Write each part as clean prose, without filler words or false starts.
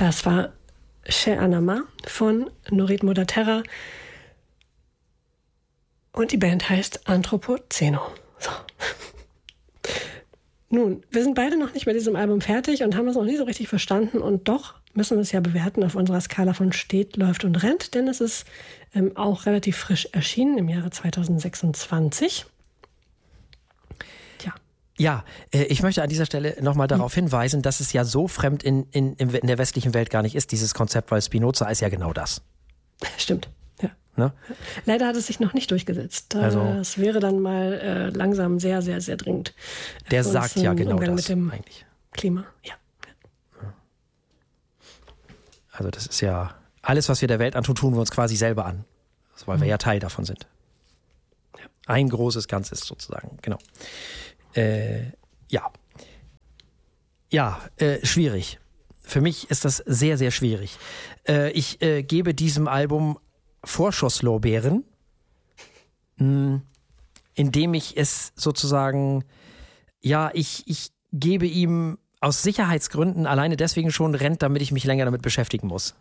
Das war Che Anama von Norit Modaterra. Und die Band heißt Anthropozeno. So. Nun, wir sind beide noch nicht mit diesem Album fertig und haben es noch nicht so richtig verstanden. Und doch müssen wir es ja bewerten auf unserer Skala von steht, läuft und rennt. Denn es ist auch relativ frisch erschienen im Jahre 2026. Ja, ich möchte an dieser Stelle nochmal darauf hinweisen, dass es ja so fremd in der westlichen Welt gar nicht ist, dieses Konzept, weil Spinoza ist ja genau das. Stimmt, ja. Ne? Leider hat es sich noch nicht durchgesetzt. Es wäre dann mal langsam sehr, sehr, sehr dringend. Der sagt ja genau Umgang das mit dem eigentlich. Klima, ja. Also das ist ja, alles, was wir der Welt antun, tun wir uns quasi selber an. Also weil wir ja Teil davon sind. Ja. Ein großes Ganzes sozusagen, genau. Schwierig. Für mich ist das sehr, sehr schwierig. Ich gebe diesem Album Vorschusslorbeeren, indem ich es sozusagen, ich gebe ihm aus Sicherheitsgründen alleine deswegen schon Rent, damit ich mich länger damit beschäftigen muss.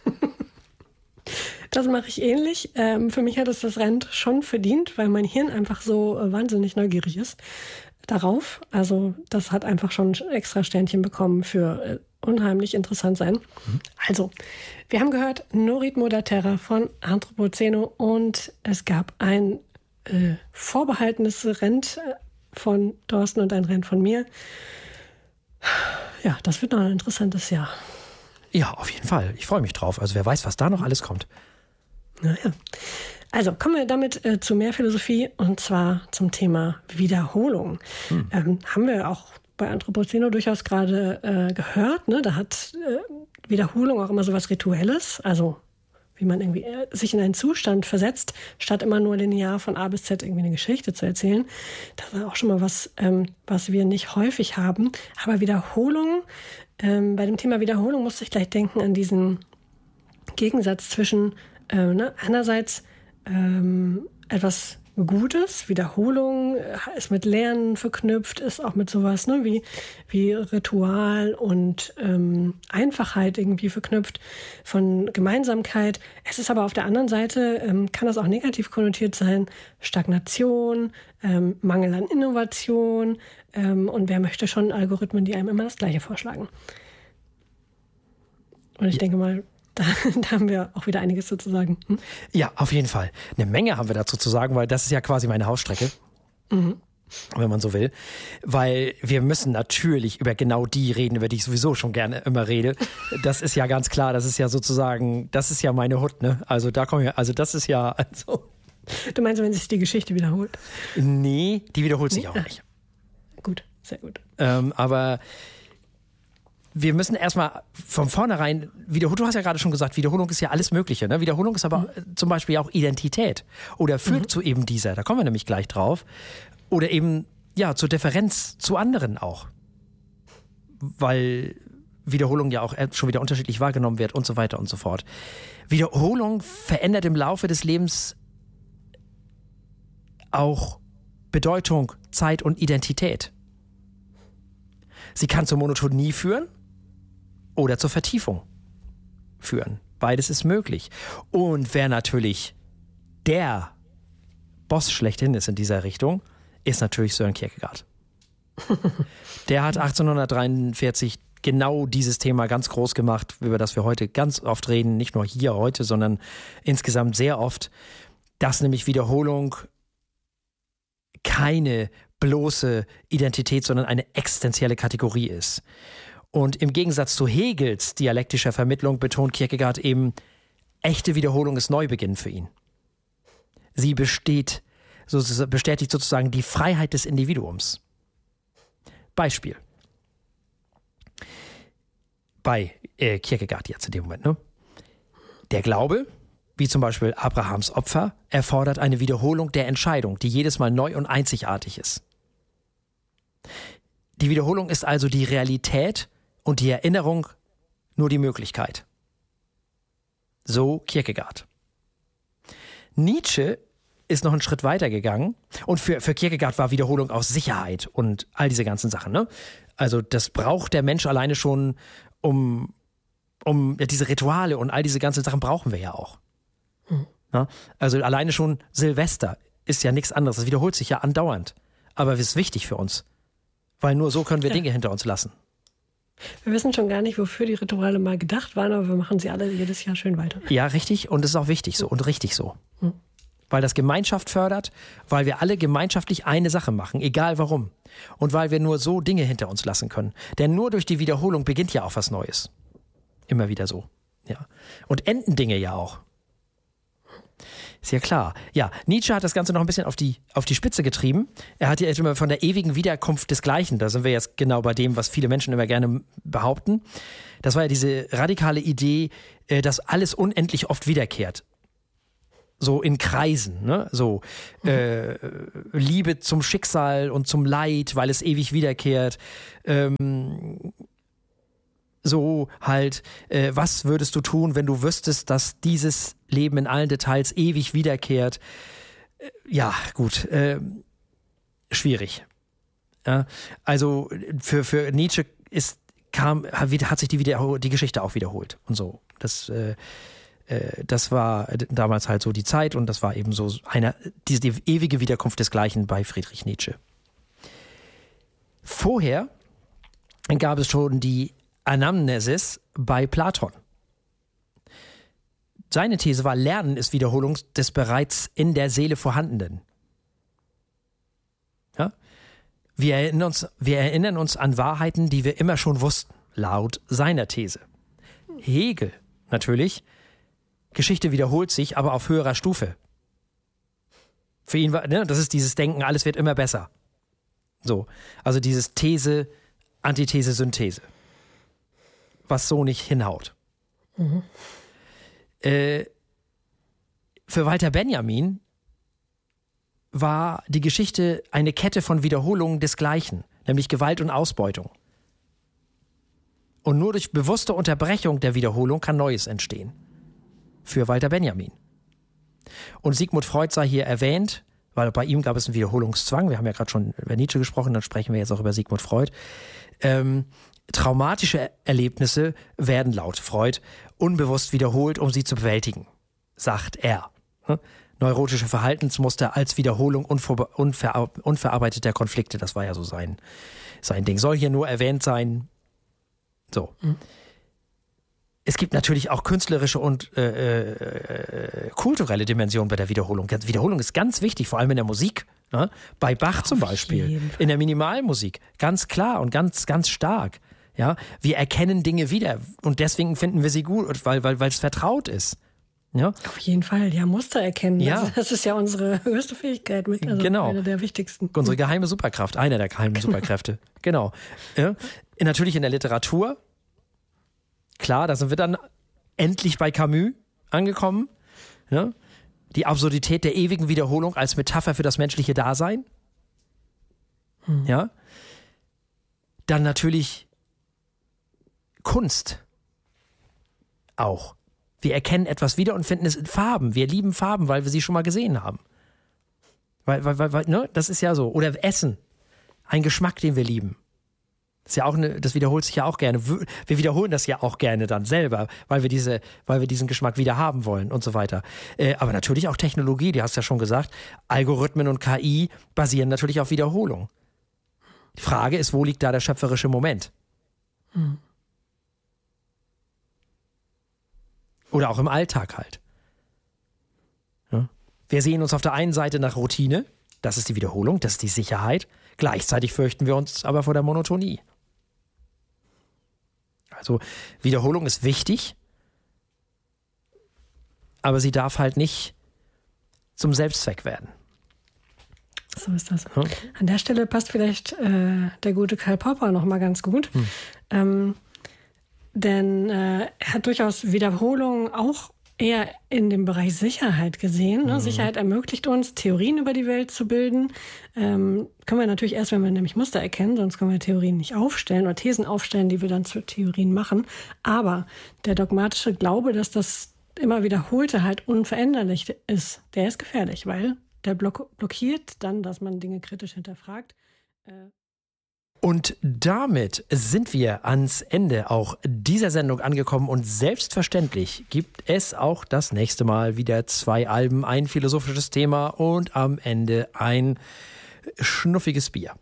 Das mache ich ähnlich. Für mich hat es das Rent schon verdient, weil mein Hirn einfach so wahnsinnig neugierig ist darauf. Also das hat einfach schon extra Sternchen bekommen für unheimlich interessant sein. Also, wir haben gehört Norit Modaterra von Anthropozeno und es gab ein vorbehaltenes Rent von Thorsten und ein Rent von mir. Ja, das wird noch ein interessantes Jahr. Ja, auf jeden Fall. Ich freue mich drauf. Also wer weiß, was da noch alles kommt. Naja. Also kommen wir damit zu mehr Philosophie und zwar zum Thema Wiederholung. Haben wir auch bei Anthropozeno durchaus gerade gehört. Ne? Da hat Wiederholung auch immer so was Rituelles, also wie man irgendwie sich in einen Zustand versetzt, statt immer nur linear von A bis Z irgendwie eine Geschichte zu erzählen. Das war auch schon mal was, was wir nicht häufig haben. Aber Wiederholung, bei dem Thema Wiederholung musste ich gleich denken an diesen Gegensatz zwischen einerseits etwas Gutes, Wiederholung ist mit Lernen verknüpft, ist auch mit sowas wie Ritual und Einfachheit irgendwie verknüpft, von Gemeinsamkeit. Es ist aber auf der anderen Seite, kann das auch negativ konnotiert sein, Stagnation, Mangel an Innovation und wer möchte schon Algorithmen, die einem immer das Gleiche vorschlagen. Und ich denke mal, da haben wir auch wieder einiges zu sagen. Ja, auf jeden Fall. Eine Menge haben wir dazu zu sagen, weil das ist ja quasi meine Hausstrecke, wenn man so will. Weil wir müssen natürlich über genau die reden, über die ich sowieso schon gerne immer rede. Das ist ja ganz klar, das ist ja sozusagen, das ist ja meine Hut, ne? Also da kommen wir, also das ist ja, also. Du meinst, wenn sich die Geschichte wiederholt? Nee, die wiederholt sich auch nicht. Gut, sehr gut. Aber wir müssen erstmal von vornherein wiederholen. Du hast ja gerade schon gesagt, Wiederholung ist ja alles Mögliche. Ne? Wiederholung ist aber zum Beispiel auch Identität oder führt zu eben dieser. Da kommen wir nämlich gleich drauf. Oder eben ja zur Differenz zu anderen auch. Weil Wiederholung ja auch schon wieder unterschiedlich wahrgenommen wird und so weiter und so fort. Wiederholung verändert im Laufe des Lebens auch Bedeutung, Zeit und Identität. Sie kann zur Monotonie führen oder zur Vertiefung führen. Beides ist möglich. Und wer natürlich der Boss schlechthin ist in dieser Richtung, ist natürlich Søren Kierkegaard. Der hat 1843 genau dieses Thema ganz groß gemacht, über das wir heute ganz oft reden, nicht nur hier heute, sondern insgesamt sehr oft, dass nämlich Wiederholung keine bloße Identität, sondern eine existenzielle Kategorie ist. Und im Gegensatz zu Hegels dialektischer Vermittlung betont Kierkegaard eben, echte Wiederholung ist Neubeginn für ihn. Sie bestätigt sozusagen die Freiheit des Individuums. Beispiel. Bei Kierkegaard jetzt in dem Moment, ne? Der Glaube, wie zum Beispiel Abrahams Opfer, erfordert eine Wiederholung der Entscheidung, die jedes Mal neu und einzigartig ist. Die Wiederholung ist also die Realität und die Erinnerung nur die Möglichkeit. So Kierkegaard. Nietzsche ist noch einen Schritt weiter gegangen und für Kierkegaard war Wiederholung auch Sicherheit und all diese ganzen Sachen. Ne? Also das braucht der Mensch alleine schon, um Diese Rituale und all diese ganzen Sachen brauchen wir ja auch. Ja? Also alleine schon Silvester ist ja nichts anderes. Das wiederholt sich ja andauernd. Aber es ist wichtig für uns. Weil nur so können wir Dinge hinter uns lassen. Wir wissen schon gar nicht, wofür die Rituale mal gedacht waren, aber wir machen sie alle jedes Jahr schön weiter. Ja, richtig. Und es ist auch wichtig so und richtig so. Weil das Gemeinschaft fördert, weil wir alle gemeinschaftlich eine Sache machen, egal warum. Und weil wir nur so Dinge hinter uns lassen können. Denn nur durch die Wiederholung beginnt ja auch was Neues. Immer wieder so. Ja. Und enden Dinge ja auch. Ist ja klar. Ja, Nietzsche hat das Ganze noch ein bisschen auf die Spitze getrieben. Er hat ja immer von der ewigen Wiederkunft des Gleichen. Da sind wir jetzt genau bei dem, was viele Menschen immer gerne behaupten. Das war ja diese radikale Idee, dass alles unendlich oft wiederkehrt. So in Kreisen, ne? So Liebe zum Schicksal und zum Leid, weil es ewig wiederkehrt. So halt, was würdest du tun, wenn du wüsstest, dass dieses Leben in allen Details ewig wiederkehrt? Ja, gut, schwierig. Ja, also für Nietzsche hat sich die Geschichte auch wiederholt und so. Das war damals halt so die Zeit und das war eben so die ewige Wiederkunft desgleichen bei Friedrich Nietzsche. Vorher gab es schon die Anamnesis bei Platon. Seine These war, Lernen ist Wiederholung des bereits in der Seele Vorhandenen. Ja? Wir erinnern uns an Wahrheiten, die wir immer schon wussten, laut seiner These. Hegel natürlich, Geschichte wiederholt sich, aber auf höherer Stufe. Für ihn war, das ist dieses Denken, alles wird immer besser. So, also dieses These, Antithese, Synthese. Was so nicht hinhaut. Für Walter Benjamin war die Geschichte eine Kette von Wiederholungen desgleichen, nämlich Gewalt und Ausbeutung. Und nur durch bewusste Unterbrechung der Wiederholung kann Neues entstehen. Für Walter Benjamin. Und Sigmund Freud sei hier erwähnt, weil bei ihm gab es einen Wiederholungszwang. Wir haben ja gerade schon über Nietzsche gesprochen, dann sprechen wir jetzt auch über Sigmund Freud. Traumatische Erlebnisse werden laut Freud unbewusst wiederholt, um sie zu bewältigen, sagt er. Neurotische Verhaltensmuster als Wiederholung unverarbeiteter Konflikte, das war ja so sein Ding. Soll hier nur erwähnt sein. So. Es gibt natürlich auch künstlerische und kulturelle Dimensionen bei der Wiederholung. Wiederholung ist ganz wichtig, vor allem in der Musik. Ne? Bei Bach zum Beispiel, in der Minimalmusik. Ganz klar und ganz, ganz stark. Ja? Wir erkennen Dinge wieder und deswegen finden wir sie gut, weil es vertraut ist. Ja? Auf jeden Fall, ja, Muster erkennen. Ja. Also das ist ja unsere höchste Fähigkeit mit, also genau. Eine der wichtigsten. Unsere geheime Superkraft, eine der geheimen Superkräfte. Genau. Ja? Natürlich in der Literatur. Klar, da sind wir dann endlich bei Camus angekommen. Ja? Die Absurdität der ewigen Wiederholung als Metapher für das menschliche Dasein. Ja? Dann natürlich Kunst. Auch. Wir erkennen etwas wieder und finden es in Farben. Wir lieben Farben, weil wir sie schon mal gesehen haben. Weil ne? Das ist ja so. Oder Essen. Ein Geschmack, den wir lieben. Das ist ja auch das wiederholt sich ja auch gerne. Wir wiederholen das ja auch gerne dann selber, weil wir diesen Geschmack wieder haben wollen und so weiter. Aber natürlich auch Technologie, du hast ja schon gesagt, Algorithmen und KI basieren natürlich auf Wiederholung. Die Frage ist, wo liegt da der schöpferische Moment? Oder auch im Alltag halt. Ja? Wir sehen uns auf der einen Seite nach Routine, das ist die Wiederholung, das ist die Sicherheit. Gleichzeitig fürchten wir uns aber vor der Monotonie. Also Wiederholung ist wichtig, aber sie darf halt nicht zum Selbstzweck werden. So ist das. Ja. An der Stelle passt vielleicht der gute Karl Popper noch mal ganz gut. Denn er hat durchaus Wiederholung auch eher in dem Bereich Sicherheit gesehen. Ne? Sicherheit ermöglicht uns, Theorien über die Welt zu bilden. Können wir natürlich erst, wenn wir nämlich Muster erkennen, sonst können wir Theorien nicht aufstellen oder Thesen aufstellen, die wir dann zu Theorien machen. Aber der dogmatische Glaube, dass das immer Wiederholte halt unveränderlich ist, der ist gefährlich, weil der blockiert dann, dass man Dinge kritisch hinterfragt. Und damit sind wir ans Ende auch dieser Sendung angekommen und selbstverständlich gibt es auch das nächste Mal wieder 2 Alben, ein philosophisches Thema und am Ende ein schnuffiges Bier.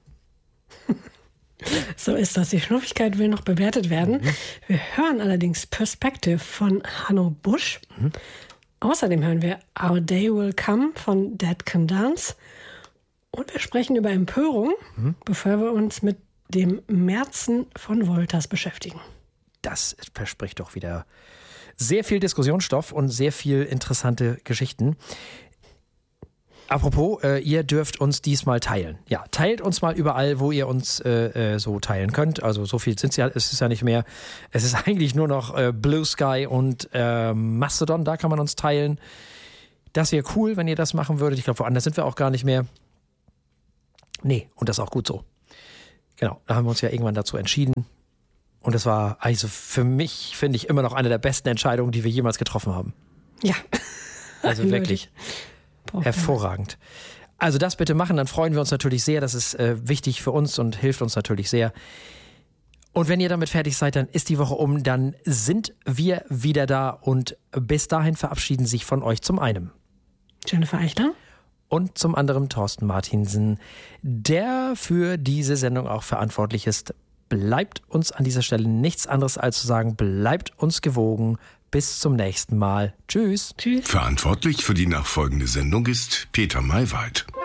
So ist das. Die Schnuffigkeit will noch bewertet werden. Wir hören allerdings Perspective von Hanno Busch. Außerdem hören wir Our Day Will Come von Dead Can Dance. Und wir sprechen über Empörung, bevor wir uns mit dem Märzen von Wolters beschäftigen. Das verspricht doch wieder sehr viel Diskussionsstoff und sehr viel interessante Geschichten. Apropos, ihr dürft uns diesmal teilen. Ja, teilt uns mal überall, wo ihr uns so teilen könnt. Also so viel ist es ja nicht mehr. Es ist eigentlich nur noch Blue Sky und Mastodon, da kann man uns teilen. Das wäre cool, wenn ihr das machen würdet. Ich glaube, woanders sind wir auch gar nicht mehr. Nee, und das ist auch gut so. Genau, da haben wir uns ja irgendwann dazu entschieden. Und das war also für mich, finde ich, immer noch eine der besten Entscheidungen, die wir jemals getroffen haben. Ja. Also wirklich hervorragend. Also das bitte machen, dann freuen wir uns natürlich sehr. Das ist wichtig für uns und hilft uns natürlich sehr. Und wenn ihr damit fertig seid, dann ist die Woche um, dann sind wir wieder da. Und bis dahin verabschieden sich von euch zum einen Jennifer Eichler. Und zum anderen Thorsten Martinsen, der für diese Sendung auch verantwortlich ist. Bleibt uns an dieser Stelle nichts anderes als zu sagen, bleibt uns gewogen. Bis zum nächsten Mal. Tschüss. Tschüss. Verantwortlich für die nachfolgende Sendung ist Peter Maywald.